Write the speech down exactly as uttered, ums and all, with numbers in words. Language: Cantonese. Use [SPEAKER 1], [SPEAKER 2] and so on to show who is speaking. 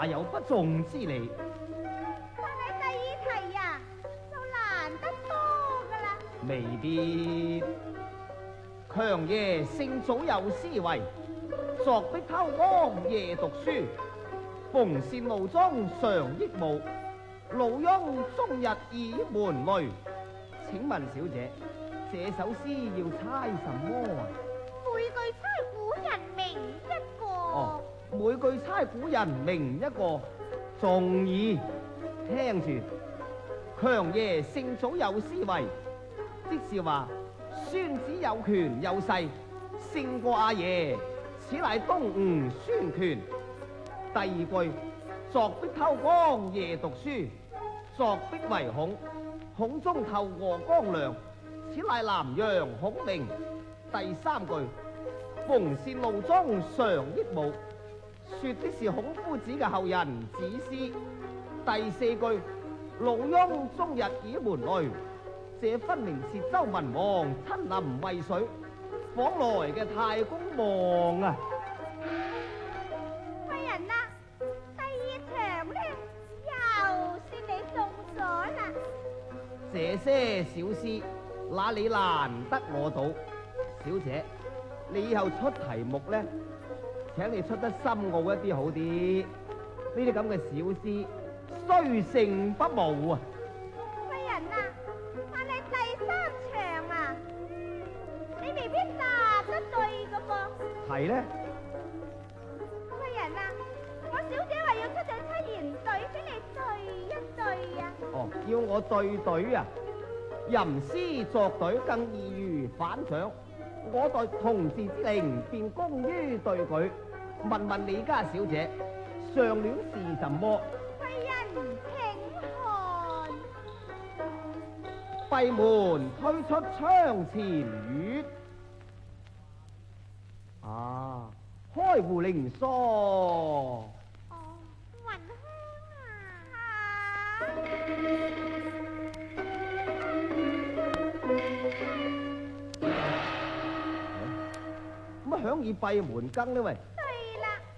[SPEAKER 1] 哪有不中之理？
[SPEAKER 2] 但係第二題呀，就難得多噶啦。
[SPEAKER 1] 未必。強爺性早有思維，昨壁偷光夜讀書，逢羨路中常憶慕，老翁終日倚門淚。請問小姐，這首詩要猜什麼啊？
[SPEAKER 2] 每句猜古人名一個。
[SPEAKER 1] 哦，每句猜古人名一個，仲易。聽住，強爺性早有思維，即是話孫子有權有勢，勝過阿爺，此乃東吳孫權。第二句，昨壁偷光夜讀書，昨壁為孔，孔中透過光亮，此乃南陽孔明。第三句，逢羨路中常憶慕，說的是孔夫子嘅後人子思。第四句，老翁終日倚門淚，這分明是周文王親臨渭水訪來嘅太公望啊！
[SPEAKER 2] 貴人啊，第二場呢，又是你中咗啦。
[SPEAKER 1] 這些小詩，那你難得我到。小姐，你以後出題目呢，請你出得深奧一啲好啲。呢啲咁嘅小詩，雖勝不武啊！
[SPEAKER 2] 貴人啊，但係第三場啊，你未必答得對噶噃。
[SPEAKER 1] 題呢？
[SPEAKER 2] 貴人啊，我小姐話要出對七言對俾你對一對啊。
[SPEAKER 1] 哦，要我對對啊！吟詩作對更易如反掌，我代同事之靈便功於對舉。問問你家小姐，上聯是什麼？
[SPEAKER 2] 貴人請看，
[SPEAKER 1] 閉門推出窗前月。啊，開戶靈疏。
[SPEAKER 2] 哦，雲香啊！
[SPEAKER 1] 乜響以閉門羹呢？喂，